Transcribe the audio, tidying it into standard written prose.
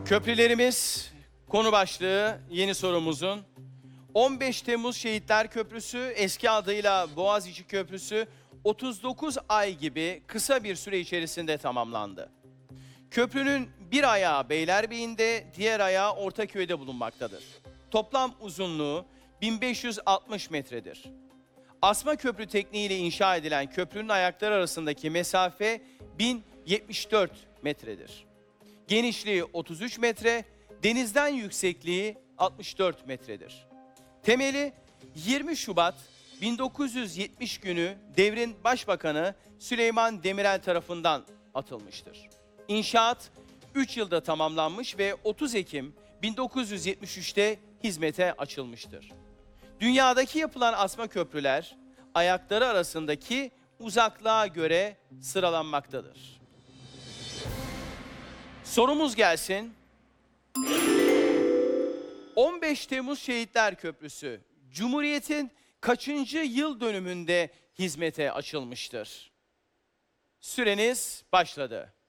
Köprülerimiz konu başlığı yeni sorumuzun. 15 Temmuz Şehitler Köprüsü, eski adıyla Boğaziçi Köprüsü 39 ay gibi kısa bir süre içerisinde tamamlandı. Köprünün bir ayağı Beylerbeyi'nde, diğer ayağı Ortaköy'de bulunmaktadır. Toplam uzunluğu 1560 metredir. Asma köprü tekniğiyle inşa edilen köprünün ayakları arasındaki mesafe 1074 metredir. Genişliği 33 metre, denizden yüksekliği 64 metredir. Temeli 20 Şubat 1970 günü devrin başbakanı Süleyman Demirel tarafından atılmıştır. İnşaat 3 yılda tamamlanmış ve 30 Ekim 1973'te hizmete açılmıştır. Dünyadaki yapılan asma köprüler ayakları arasındaki uzaklığa göre sıralanmaktadır. Sorumuz gelsin. 15 Temmuz Şehitler Köprüsü Cumhuriyet'in kaçıncı yıl dönümünde hizmete açılmıştır? Süreniz başladı.